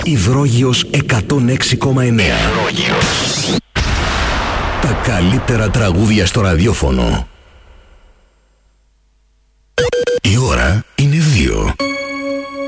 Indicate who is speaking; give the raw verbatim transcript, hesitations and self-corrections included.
Speaker 1: Υδρόγειος εκατόν έξι κόμμα εννέα. Τα καλύτερα τραγούδια στο ραδιόφωνο. Η ώρα είναι δύο.